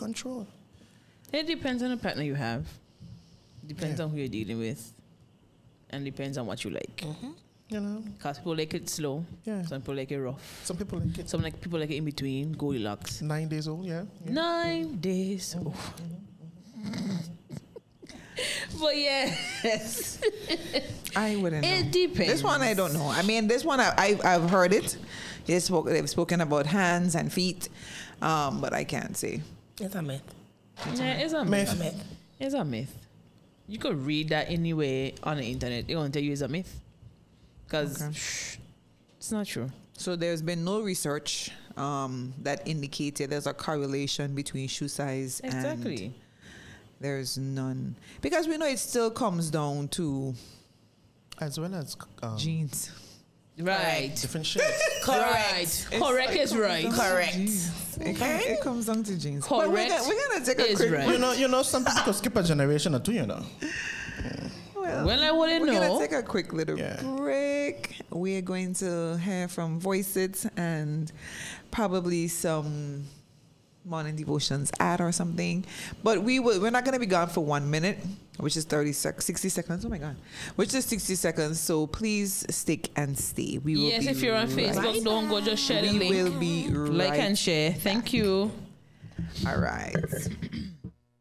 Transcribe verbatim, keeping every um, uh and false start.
control. It depends on the partner you have. Depends Yeah. on who you're dealing with. And depends on what you like. Mm-hmm. You know? Because people like it slow. Yeah. Some people like it rough. Some people like it. Some like people like it in between, Goldilocks. Nine days old, yeah. yeah. Nine days. Oh. But yes, I wouldn't know. it depends. This one I don't know. I mean, this one I, I I've heard it. They spoke, they've spoken about hands and feet, um, but I can't say. It's a myth. Yeah, it's a Myth. myth. A myth. It's a myth. You could read that anyway on the internet. They're going to tell you it's a myth. Because Okay. it's not true. So there's been no research um, that indicated there's a correlation between shoe size and Exactly. there's none, because we know it still comes down to As well as um, jeans. Right. different shapes. Correct. Correct is right. Correct. It, com- it comes down to jeans. But we're Correct gonna, we're gonna take a is quick right. you know, you know, some people could skip a generation or two, you know. Well, Well, I wouldn't we're know. gonna take a quick little Yeah. break. We're going to hear from Voice It and probably some morning devotions ad or something. But we will. We're not gonna be gone for one minute, which is thirty sec- sixty seconds. Oh my god, which is sixty seconds. So please stick and stay. We will. Yes, be if you're on right- Facebook, don't go just share the we link. will be right. Like and share. Thank you. All right.